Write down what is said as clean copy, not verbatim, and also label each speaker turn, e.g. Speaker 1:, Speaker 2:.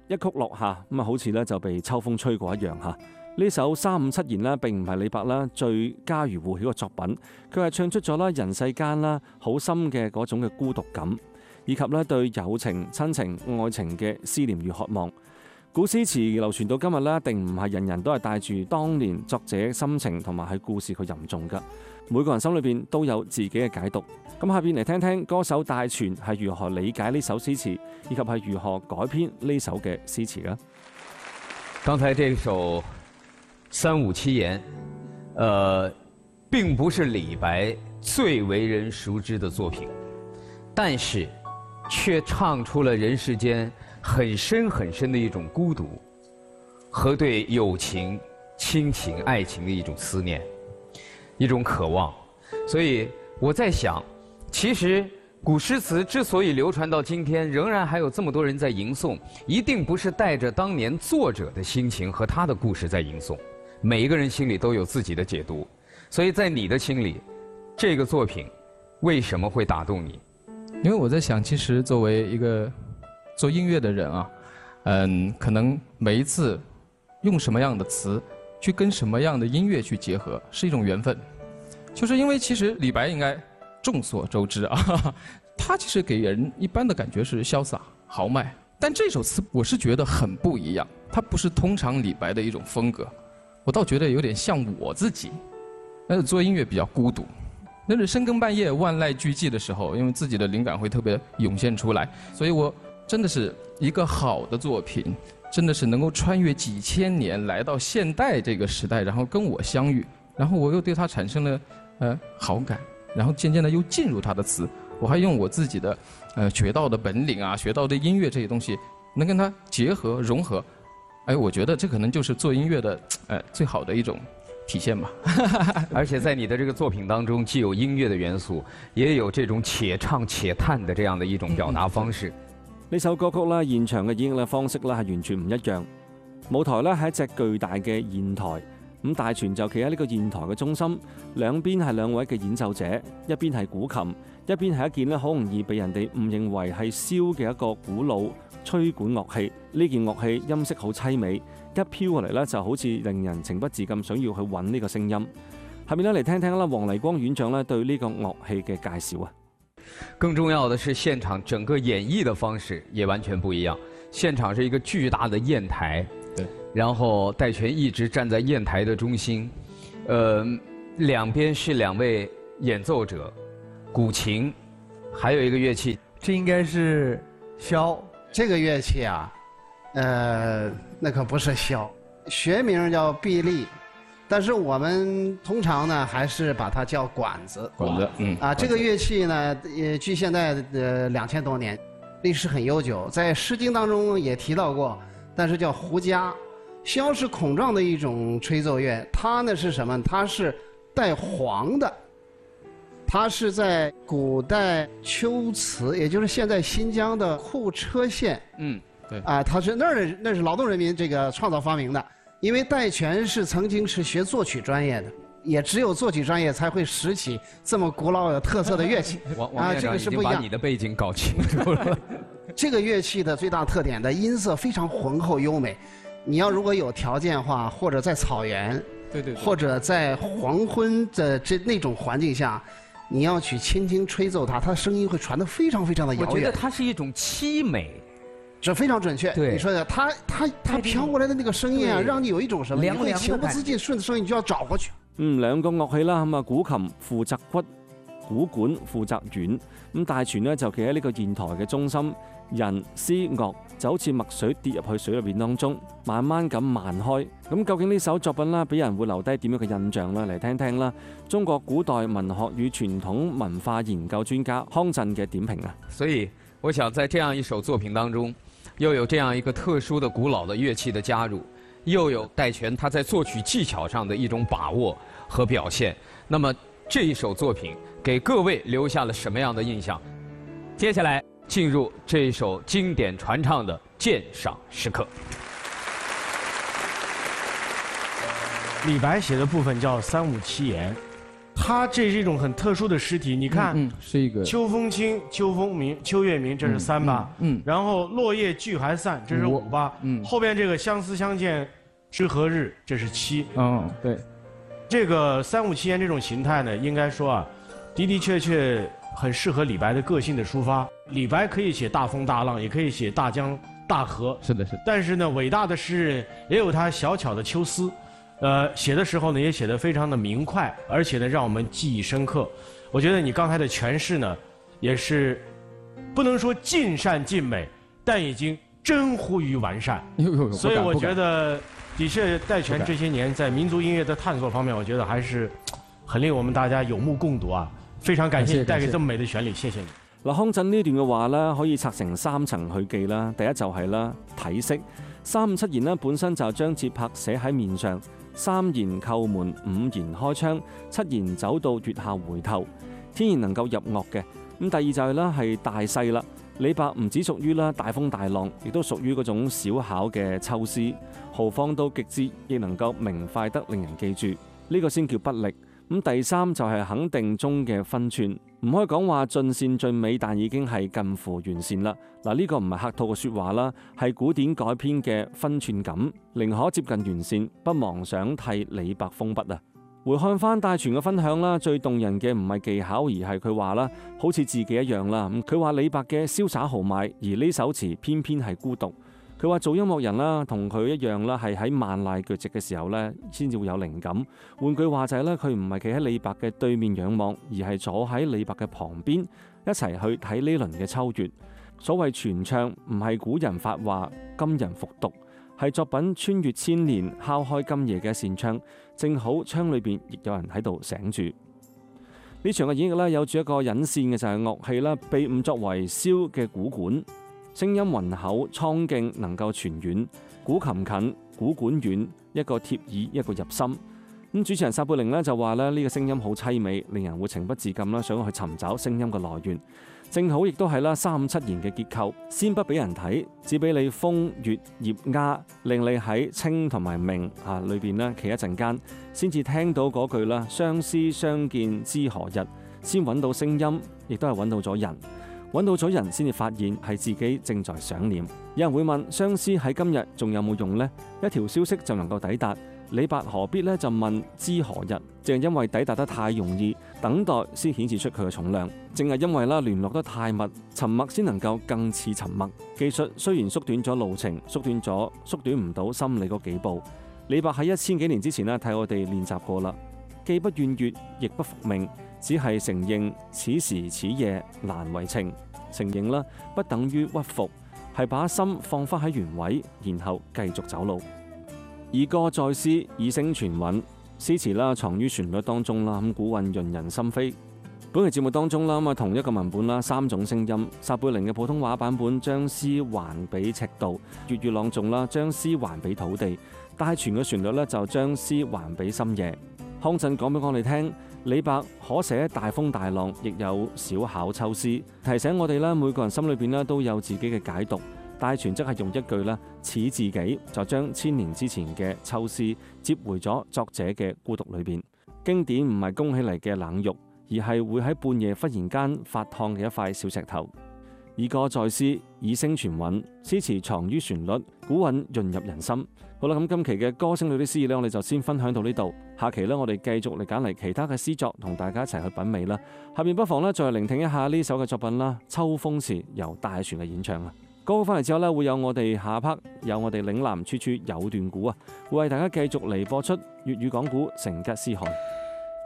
Speaker 1: 一曲落下，咁好似咧就被秋風吹過一樣嚇。呢首357言呢並唔係李白啦最家喻戶曉嘅作品，佢係唱出咗啦人世間啦好深嘅嗰種嘅孤獨感，以及咧對友情、親情、愛情嘅思念與渴望。古詩詞流傳到今日咧，一定唔係人人都係帶住當年作者心情同埋係故事去吟誦㗎。每個人心裏邊都有自己嘅解讀。咁下邊嚟聽聽歌手戴荃係如何理解呢首詩詞，以及係如何改編呢首嘅詩詞啦。
Speaker 2: 剛才這首357言，並不是李白最為人熟知的作品，但是卻唱出了人世間很深很深的一種孤獨，和對友情、親情、愛情的一種思念，一種渴望。所以我在想，其實古詩詞之所以流傳到今天，仍然還有這麼多人在吟誦，一定不是帶着當年作者的心情和他的故事在吟誦，每一個人心裡都有自己的解讀。所以在你的心裡，這個作品為什麼會打動你？
Speaker 3: 因為我在想，其實作為一個做音樂的人啊，可能每一次用什麼樣的詞去跟什麼樣的音樂去結合，是一種緣分。就是因為其實李白應該眾所周知啊，他其實給人一般的感覺是瀟灑豪邁，但這首詞我是覺得很不一樣，它不是通常李白的一種風格，我倒覺得有點像我自己。做音樂比較孤獨，那是深更半夜萬籟俱寂的時候，因為自己的靈感會特別湧現出來，所以我真的是一個好的作品，真的是能夠穿越幾千年來到現代這個時代，然後跟我相遇，然後我又對他產生了好感，然後漸漸的又進入他的詞，我還用我自己的學到的本領啊，學到的音樂這些東西，能跟它結合融合，我覺得這可能就是做音樂的最好的一種體現吧。
Speaker 2: 而且在你的這個作品當中，既有音樂的元素，也有這種且唱且嘆的這樣的一種表達方式。
Speaker 1: 呢首歌曲啦，現場嘅演繹方式啦係完全唔一樣。舞台咧係一隻巨大嘅硯台，咁戴荃就企喺呢個硯台嘅中心，兩邊係兩位嘅演奏者，一邊係古琴，一邊係一件咧好容易被人哋誤認為係簫嘅一個古老吹管樂器。呢件樂器音色好凄美，一飄過嚟咧就好似令人情不自禁想要去揾呢個聲音。下面咧嚟聽聽啦，黃黎光院長咧對呢個樂器嘅介紹啊。
Speaker 2: 更重要的是，現場整個演繹的方式也完全不一樣。現場是一個巨大的硯台，
Speaker 3: 對，
Speaker 2: 然後戴荃一直站在硯台的中心，兩邊是兩位演奏者，古琴，還有一個樂器，
Speaker 4: 這應該是簫。這個樂器啊，那可不是簫，學名叫篦篥。但是我們通常呢，還是把它叫管子。
Speaker 3: 管子，
Speaker 4: 這個樂器呢，距現在2000多年，歷史很悠久，在《詩經》當中也提到過，但是叫胡笳。簫是孔狀的一種吹奏樂，它呢是什麼？它是帶簧的，它是在古代龜茲，也就是現在新疆的庫車縣，
Speaker 3: 對，
Speaker 4: 它是那是勞動人民這個創造發明的。因為戴荃是曾經是學作曲專業的，也只有作曲專業才會拾起這麼古老有特色的樂器。
Speaker 2: 這個是不一樣。把你的背景搞清楚了。
Speaker 4: 這個樂器的最大特點的音色非常渾厚優美。你要如果有條件的話，或者在草原，
Speaker 3: 對，
Speaker 4: 或者在黃昏的那種環境下，你要去輕輕吹奏它，它的聲音會傳得非常非常的遙遠。
Speaker 2: 我覺得它是一種淒美。
Speaker 4: 這非常準確，
Speaker 2: 對，
Speaker 4: 你說的，它飄過來的那個聲音啊，讓你有一種什麼，你會情不自禁順着聲音就要找過去。
Speaker 1: 兩個樂器啦，咁啊古琴負責骨，古管負責弦，咁戴荃呢就企喺呢個硯台嘅中心，人詩樂就好似墨水跌入去水入邊當中，慢慢咁漫開。咁究竟呢首作品啦，俾人會留低點樣嘅印象呢？嚟聽聽啦，中國古代文學與傳統文化研究專家康震嘅點評啊。
Speaker 2: 所以我想在這樣一首作品當中，又有這樣一個特殊的古老的樂器的加入，又有戴荃他在作曲技巧上的一種把握和表現。那麼這一首作品給各位留下了什麼樣的印象？接下來進入這一首經典傳唱的鑑賞時刻。
Speaker 5: 李白寫的部分叫357言， 它这是一种很特殊的诗体，你看，
Speaker 3: 是一个
Speaker 5: 秋风清、秋风明、秋月明，这是3八，然后落叶聚还散，这是5八，后边这个相思相见知何日，这是7，
Speaker 3: 对，
Speaker 5: 这个3、5、7言这种形态呢，应该说啊，的的确确很适合李白的个性的抒发。李白可以写大风大浪，也可以写大江大河，
Speaker 3: 是的，
Speaker 5: 但是呢，伟大的诗人也有他小巧的秋思。写的时候呢，也写得非常的明快，而且呢，让我们记忆深刻。我觉得你刚才的诠释呢，也是不能说尽善尽美，但已经臻乎于完善。所以我觉得，的确，戴荃这些年在民族音乐的探索方面，我觉得还是很令我们大家有目共睹啊！非常感谢你帶給這麼美的旋律，謝謝你。
Speaker 1: 嗱，康震呢段嘅話咧，可以拆成3層去記啦。第一就係啦體式，3、5、7言咧本身就將節拍寫喺面上。3言叩門，5言開窗，7言走到月下回頭，天然能夠入樂嘅。咁第二就係啦，係大勢啦。李白唔只屬於啦大風大浪，亦都屬於嗰種小巧嘅秋思，豪放到極致，亦能夠明快得令人記住。呢個先叫不力。咁第3就係肯定中嘅分寸，唔可以講話盡善盡美，但已經係近乎完善啦。嗱，呢個唔係客套嘅説話啦，係古典改編嘅分寸感，寧可接近完善，不妄想替李白封筆啊！回看翻戴荃嘅分享啦，最動人嘅唔係技巧，而係佢話啦，好似自己一樣啦。佢話李白嘅瀟灑豪邁，而呢首詞偏偏係孤獨。佢話做音樂人啦，同佢一樣啦，係喺萬籟俱寂嘅時候咧，先至會有靈感。換句話就係咧，佢唔係企喺李白嘅對面仰望，而係坐喺李白嘅旁邊，一齊去睇呢輪嘅秋月。所謂傳唱，唔係古人發話，今人復讀，係作品穿越千年，敲開今夜嘅扇窗，正好窗裏邊亦有人喺度醒住。呢場嘅演繹咧，有住一個隱線嘅就係樂器啦，被誤作為簫嘅鼓管。聲音渾厚蒼勁，能夠傳遠，古琴近，古管遠，一個貼耳，一個入心。咁主持人撒貝寧呢就話咧，呢個聲音好凄美，令人會情不自禁啦，想去尋找聲音嘅來源。正好亦都係啦3、5、7言嘅結構，先不俾人睇，只俾你風月葉鴉，令你喺清同埋明裏邊呢企一陣間，先至聽到嗰句啦，相思相見知何日，先揾到聲音，亦都係揾到咗人。揾到咗人先至發現係自己正在想念。有人會問，相思喺今日仲有冇用呢？一條消息就能夠抵達，李白何必呢？就問知何日？正係因為抵達得太容易，等待先顯示出佢嘅重量。正係因為啦聯絡得太密，沉默先能夠更似沉默。技術雖然縮短咗路程，縮短唔到心理嗰幾步。李白喺1000幾年之前呢，替我哋練習過啦，既不怨月，亦不復命。只係承認此時此夜難為情，承認啦，不等於屈服，係把心放返喺原位，然後繼續走路。以歌載詩，以聲傳韻，詩詞啦藏於旋律當中啦，咁古韻潤人心扉。本期節目當中啦，同一個文本啦，3種聲音。撒貝寧嘅普通話版本將詩還俾赤道，粵語朗誦啦將詩還俾土地，戴荃嘅旋律咧就將詩還俾深夜。康震講俾我哋聽。李白可寫大風大浪，亦有小巧秋思，提醒我哋啦，每個人心裏邊咧都有自己嘅解讀。戴荃則係用一句啦，似自己，就將1000年之前嘅秋思接回咗作者嘅孤獨裏邊。經典唔係供起嚟嘅冷玉，而係會喺半夜忽然間發燙嘅一塊小石頭。以歌載詩，以聲傳韻，詩詞藏於旋律，古韻潤入人心。好啦，咁今期嘅歌聲裏啲詩意呢，我哋就先分享到呢度。下期呢，我哋繼續嚟揀嚟其他嘅詩作，同大家一齊去品味啦。下面不妨呢，再聆聽一下呢首嘅作品啦，《秋風詞》由戴荃嘅演唱啊。歌翻嚟之後呢，會有我哋下一 part，有我哋嶺南處處有段古啊，會為大家繼續嚟播出粵語講古成吉思汗。